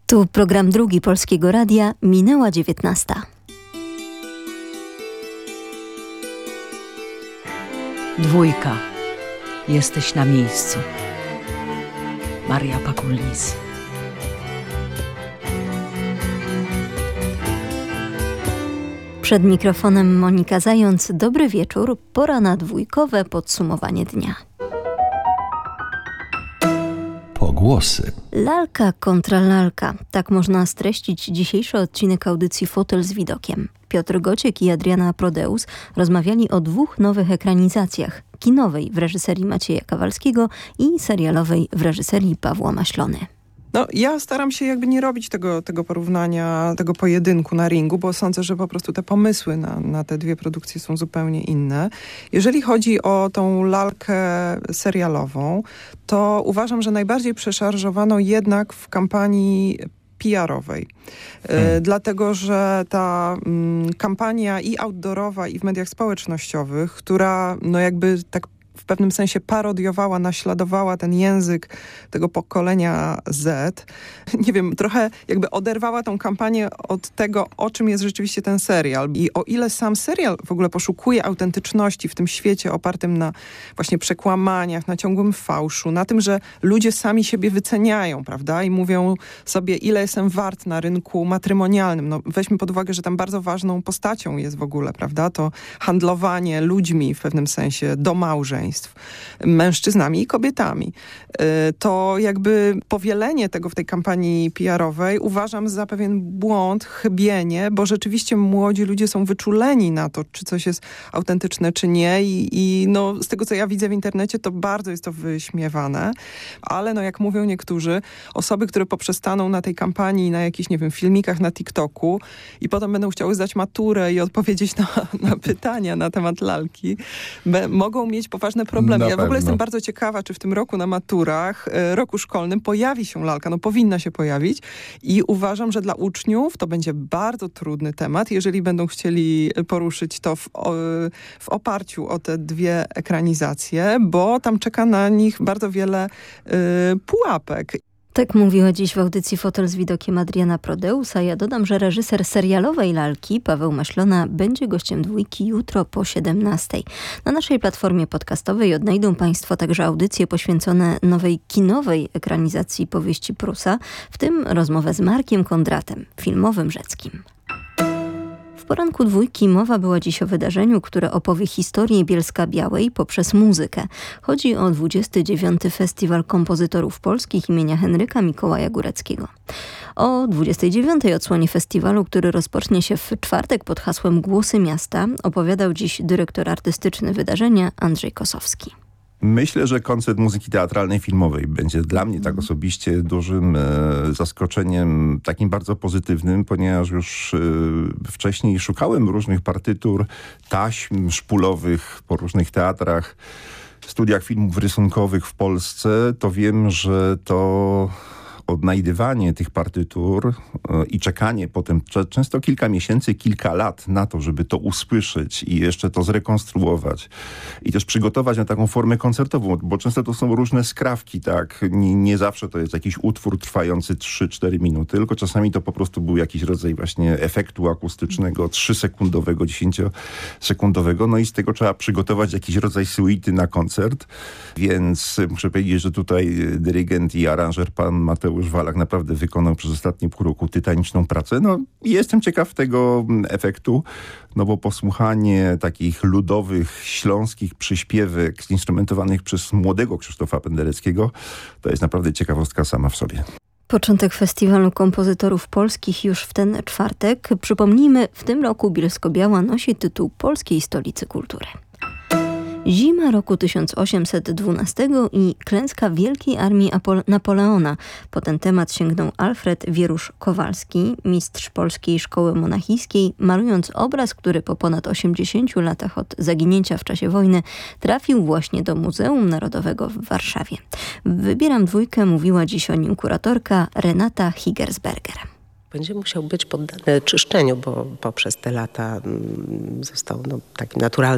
Tu program drugi Polskiego Radia, minęła 19. Dwójka. Jesteś na miejscu. Maria Pakulnis. Przed mikrofonem Monika Zając. Dobry wieczór. Pora na dwójkowe podsumowanie dnia. Pogłosy. Lalka kontra lalka. Tak można streścić dzisiejszy odcinek audycji Fotel z widokiem. Piotr Gociek i Adriana Prodeus rozmawiali o dwóch nowych ekranizacjach. Kinowej w reżyserii Macieja Kawalskiego i serialowej w reżyserii Pawła Maślony. No, ja staram się jakby nie robić tego porównania, tego pojedynku na ringu, bo sądzę, że po prostu te pomysły na te dwie produkcje są zupełnie inne. Jeżeli chodzi o tą lalkę serialową, to uważam, że najbardziej przeszarżowano jednak w kampanii PR-owej. Dlatego, że ta kampania i outdoorowa, i w mediach społecznościowych, która no jakby tak w pewnym sensie parodiowała, naśladowała ten język tego pokolenia Z. Nie wiem, trochę jakby oderwała tą kampanię od tego, o czym jest rzeczywiście ten serial. I o ile sam serial w ogóle poszukuje autentyczności w tym świecie opartym na właśnie przekłamaniach, na ciągłym fałszu, na tym, że ludzie sami siebie wyceniają, prawda? I mówią sobie, ile jestem wart na rynku matrymonialnym. No weźmy pod uwagę, że tam bardzo ważną postacią jest w ogóle, prawda? To handlowanie ludźmi w pewnym sensie do małżeństw. Mężczyznami i kobietami. To jakby powielenie tego w tej kampanii PR-owej uważam za pewien błąd, chybienie, bo rzeczywiście młodzi ludzie są wyczuleni na to, czy coś jest autentyczne, czy nie i no, z tego, co ja widzę w internecie, to bardzo jest to wyśmiewane, ale no, jak mówią niektórzy, osoby, które poprzestaną na tej kampanii, na jakichś, nie wiem, filmikach na TikToku i potem będą chciały zdać maturę i odpowiedzieć na pytania na temat lalki, mogą mieć poważne problemy. Ja w ogóle jestem bardzo ciekawa, czy w tym roku na maturach, roku szkolnym pojawi się lalka. No powinna się pojawić i uważam, że dla uczniów to będzie bardzo trudny temat, jeżeli będą chcieli poruszyć to w oparciu o te dwie ekranizacje, bo tam czeka na nich bardzo wiele pułapek. Tak mówiła dziś w audycji Fotel z widokiem Adriana Prodeus, a ja dodam, że reżyser serialowej lalki, Paweł Maślona, będzie gościem dwójki jutro po 17:00. Na naszej platformie podcastowej odnajdą Państwo także audycje poświęcone nowej kinowej ekranizacji powieści Prusa, w tym rozmowę z Markiem Kondratem, filmowym Rzeckim. W poranku dwójki mowa była dziś o wydarzeniu, które opowie historię Bielska-Białej poprzez muzykę. Chodzi o 29. Festiwal Kompozytorów Polskich imienia Henryka Mikołaja Góreckiego. O 29. odsłonie festiwalu, który rozpocznie się w czwartek pod hasłem Głosy Miasta, opowiadał dziś dyrektor artystyczny wydarzenia Andrzej Kosowski. Myślę, że koncert muzyki teatralnej, filmowej będzie dla mnie tak osobiście dużym zaskoczeniem, takim bardzo pozytywnym, ponieważ już wcześniej szukałem różnych partytur, taśm szpulowych po różnych teatrach, studiach filmów rysunkowych w Polsce. To wiem, że to odnajdywanie tych partytur i czekanie potem często kilka miesięcy, kilka lat na to, żeby to usłyszeć i jeszcze to zrekonstruować i też przygotować na taką formę koncertową, bo często to są różne skrawki, tak? Nie zawsze to jest jakiś utwór trwający 3-4 minuty, tylko czasami to po prostu był jakiś rodzaj właśnie efektu akustycznego, 3-sekundowego, 10-sekundowego, no i z tego trzeba przygotować jakiś rodzaj suity na koncert, więc muszę powiedzieć, że tutaj dyrygent i aranżer pan Mateusz Walak naprawdę wykonał przez ostatnie pół roku tytaniczną pracę. No i jestem ciekaw tego efektu, no bo posłuchanie takich ludowych, śląskich przyśpiewek zinstrumentowanych przez młodego Krzysztofa Pendereckiego to jest naprawdę ciekawostka sama w sobie. Początek Festiwalu Kompozytorów Polskich już w ten czwartek. Przypomnijmy, w tym roku Bielsko-Biała nosi tytuł Polskiej Stolicy Kultury. Zima roku 1812 i klęska Wielkiej Armii Napoleona. Po ten temat sięgnął Alfred Wierusz-Kowalski, mistrz Polskiej Szkoły Monachijskiej, malując obraz, który po ponad 80 latach od zaginięcia w czasie wojny trafił właśnie do Muzeum Narodowego w Warszawie. Wybieram dwójkę, mówiła dziś o nim kuratorka Renata Higersberger. Będzie musiał być poddany czyszczeniu, bo poprzez te lata został taki naturalny